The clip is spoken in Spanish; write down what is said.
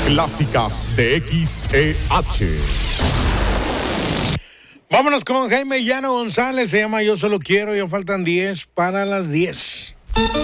clásicas de XEH. Vámonos con Jaime Llano González, se llama Yo Solo Quiero, ya faltan 10 para las 10.